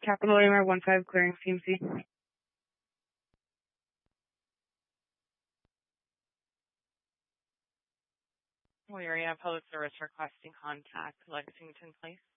Capital AMR 15 clearing CMC. We already have public service requesting contact Lexington Place.